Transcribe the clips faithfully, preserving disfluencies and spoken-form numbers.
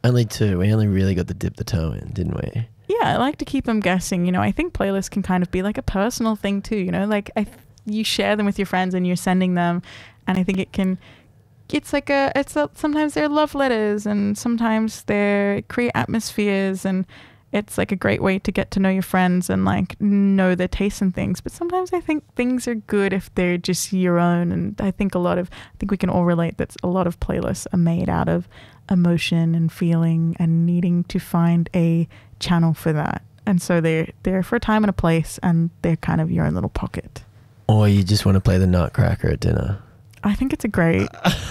Only two. We only really got to dip the toe in, didn't we? Yeah, I like to keep them guessing. You know, I think playlists can kind of be like a personal thing too. You know, like I, you share them with your friends and you're sending them, and I think it can. It's like a. It's a, sometimes they're love letters, and sometimes they create atmospheres, and it's like a great way to get to know your friends and like know their tastes and things. But sometimes I think things are good if they're just your own, and I think a lot of. I think we can all relate that a lot of playlists are made out of emotion and feeling and needing to find a channel for that, and so they're there for a time and a place, and they're kind of your own little pocket. Or you just want to play the Nutcracker at dinner. I think it's a great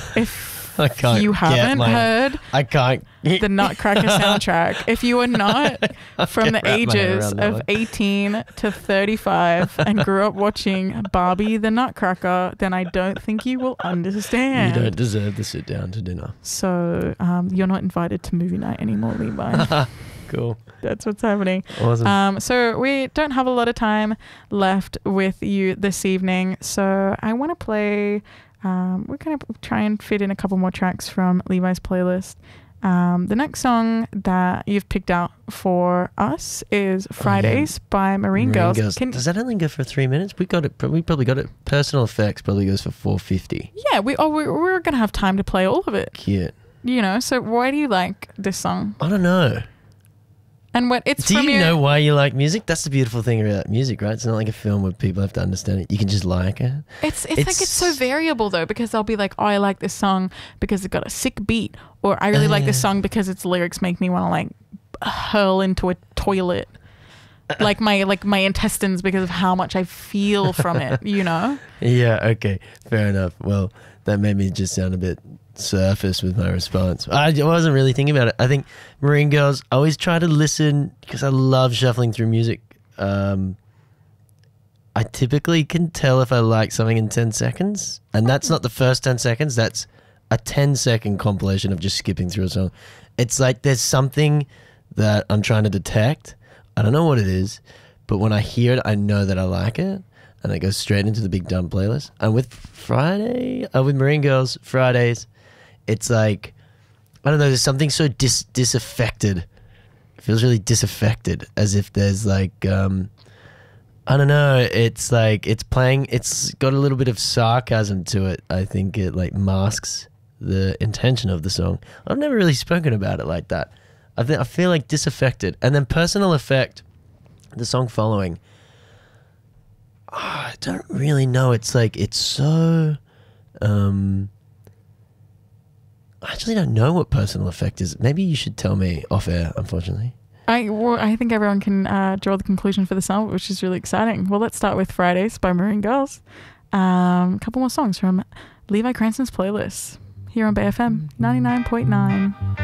if I can't you haven't my, heard I can't the Nutcracker soundtrack. If you are not from the ages of one. eighteen to thirty-five and grew up watching Barbie the Nutcracker, then I don't think you will understand. You don't deserve to sit down to dinner. So um, you're not invited to movie night anymore, Levi. Cool. That's what's happening. Awesome. Um, so we don't have a lot of time left with you this evening. So I want to play, um, we're going to try and fit in a couple more tracks from Levi's playlist. Um, the next song that you've picked out for us is Fridays oh, yeah. by Marine, Marine Girls. Girls. Can, Does that only go for three minutes? We got it. We probably got it. Personal Effects probably goes for four fifty. Yeah, we oh we we're going to have time to play all of it. Cute. You know, so why do you like this song? I don't know. And what it's Do from you your... know why you like music? That's the beautiful thing about music, right? It's not like a film where people have to understand it. You can just like it. It's it's, it's like it's so variable though, because I'll be like, oh, I like this song because it got a sick beat, or I really uh, like this song because its lyrics make me want to like hurl into a toilet, like my like my intestines because of how much I feel from it. You know? Yeah. Okay. Fair enough. Well, that made me just sound a bit surface with my response. I wasn't really thinking about it. I think Marine Girls, I always try to listen because I love shuffling through music. Um, I typically can tell if I like something in ten seconds, and that's not the first ten seconds. That's a ten second compilation of just skipping through a song. It's like there's something that I'm trying to detect. I don't know what it is, but when I hear it, I know that I like it. And it goes straight into the big dumb playlist. And with Friday, uh, with Marine Girls, Fridays, it's like, I don't know, there's something so dis disaffected. It feels really disaffected, as if there's like, um, I don't know, it's like, it's playing, it's got a little bit of sarcasm to it. I think it like masks the intention of the song. I've never really spoken about it like that. I, th I feel like disaffected. And then Personal Effect, the song following, oh, I don't really know. It's like, it's so, um, I actually don't know what Personal Effect is. Maybe you should tell me off air, unfortunately. I, well, I think everyone can uh, draw the conclusion for the song, which is really exciting. Well, let's start with Fridays by Marine Girls. Um, a couple more songs from Levi Cranston's playlist here on Bay F M ninety-nine point nine.